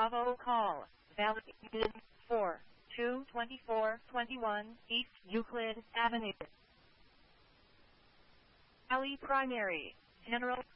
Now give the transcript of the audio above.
Bravo call, validated for 22421 East Euclid Avenue. Alley Primary, General